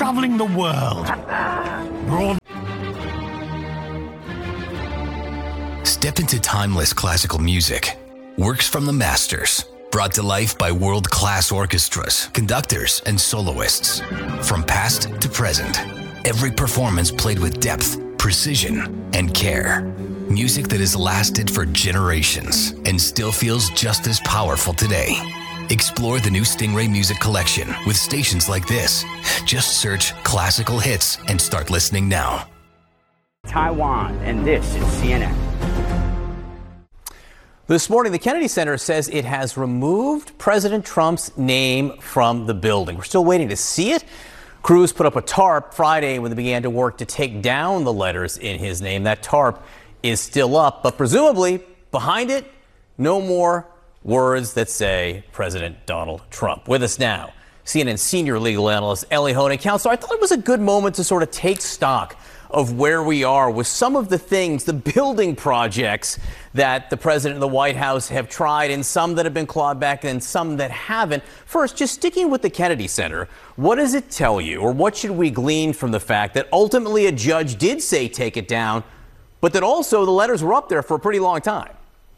traveling the world. Step into timeless classical music. Works from the masters. Brought to life by world-class orchestras, conductors, and soloists. From past to present, every performance played with depth, precision, and care. Music that has lasted for generations and still feels just as powerful today. Explore the new Stingray Music Collection with stations like this. Just search classical hits and start listening now. Taiwan, and this is CNN. This morning, the Kennedy Center says it has removed President Trump's name from the building. We're still waiting to see it. Crews put up a tarp Friday when they began to work to take down the letters in his name. That tarp is still up, but presumably behind it, no more words that say President Donald Trump. With us now, CNN senior legal analyst Elie Honig. Counselor, I thought it was a good moment to sort of take stock of where we are with some of the things, the building projects that the president and the White House have tried, and some that have been clawed back and some that haven't. First, just sticking with the Kennedy Center, what does it tell you, or what should we glean from the fact that ultimately a judge did say take it down, but that also the letters were up there for a pretty long time?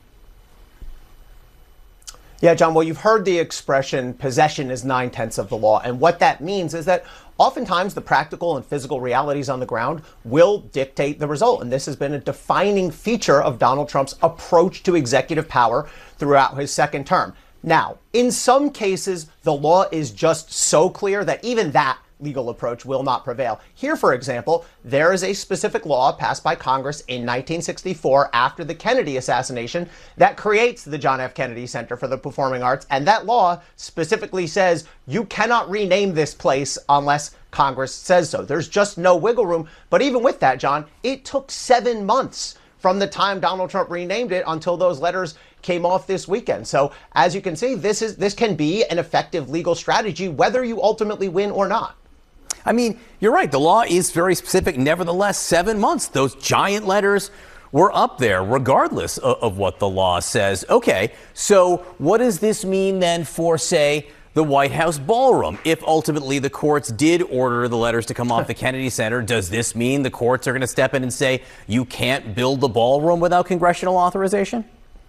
Yeah, John, well, you've heard the expression possession is 9/10 of the law. And what that means is that oftentimes the practical and physical realities on the ground will dictate the result. And this has been a defining feature of Donald Trump's approach to executive power throughout his second term. Now, in some cases, the law is just so clear that even that legal approach will not prevail. Here, for example, there is a specific law passed by Congress in 1964 after the Kennedy assassination that creates the John F. Kennedy Center for the Performing Arts. And that law specifically says you cannot rename this place unless Congress says so. There's just no wiggle room. But even with that, John, it took 7 months from the time Donald Trump renamed it until those letters came off this weekend. So as you can see, this can be an effective legal strategy, whether you ultimately win or not. I mean, you're right. The law is very specific. Nevertheless, 7 months, those giant letters were up there regardless of what the law says. Okay, so what does this mean then for, say, the White House ballroom? If ultimately the courts did order the letters to come off the Kennedy Center, does this mean the courts are going to step in and say you can't build the ballroom without congressional authorization?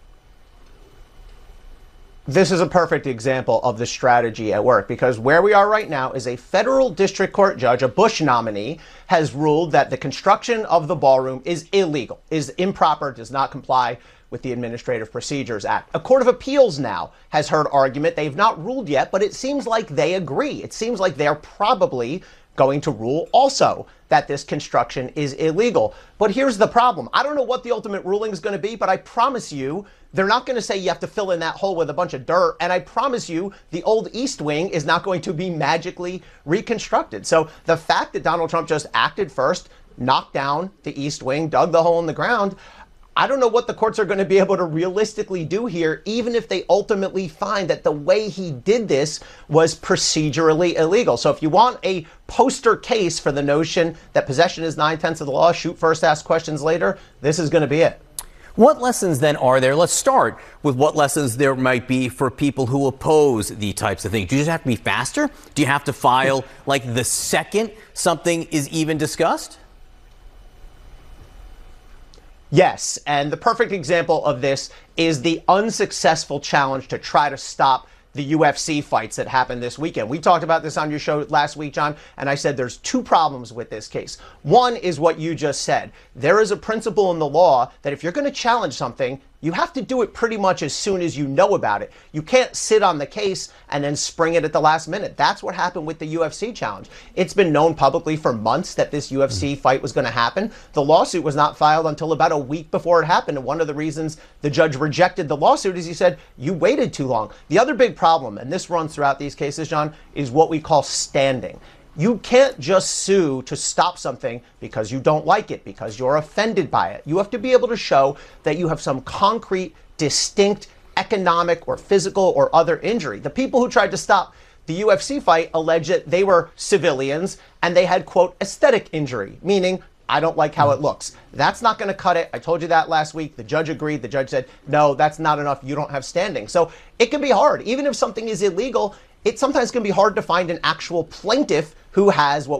This is a perfect example of the strategy at work, because where we are right now is a federal district court judge, a Bush nominee, has ruled that the construction of the ballroom is illegal, is improper, does not comply with the Administrative Procedures Act. A court of appeals now has heard argument. They've not ruled yet, but it seems like they agree. It seems like they're probably going to rule also that this construction is illegal. But here's the problem. I don't know what the ultimate ruling is going to be, but I promise you they're not going to say you have to fill in that hole with a bunch of dirt. And I promise you the old East Wing is not going to be magically reconstructed. So the fact that Donald Trump just acted first, knocked down the East Wing, dug the hole in the ground, I don't know what the courts are going to be able to realistically do here, even if they ultimately find that the way he did this was procedurally illegal. So if you want a poster case for the notion that possession is 9/10 of the law, shoot first, ask questions later, this is going to be it. What lessons then are there? Let's start with what lessons there might be for people who oppose these types of things. Do you just have to be faster? Do you have to file like the second something is even discussed? Yes, and the perfect example of this is the unsuccessful challenge to try to stop the UFC fights that happened this weekend. We talked about this on your show last week, John, and I said there's two problems with this case. One is what you just said. There is a principle in the law that if you're going to challenge something, you have to do it pretty much as soon as you know about it. You can't sit on the case and then spring it at the last minute. That's what happened with the UFC challenge. It's been known publicly for months that this UFC fight was going to happen. The lawsuit was not filed until about a week before it happened. And one of the reasons the judge rejected the lawsuit is he said, you waited too long. The other big problem, and this runs throughout these cases, John, is what we call standing. You can't just sue to stop something because you don't like it, because you're offended by it. You have to be able to show that you have some concrete, distinct economic or physical or other injury. The people who tried to stop the UFC fight allege that they were civilians and they had, quote, aesthetic injury, meaning I don't like how it looks. That's not going to cut it. I told you that last week. The judge agreed. The judge said, no, that's not enough. You don't have standing. So it can be hard. Even if something is illegal, it sometimes can be hard to find an actual plaintiff who has what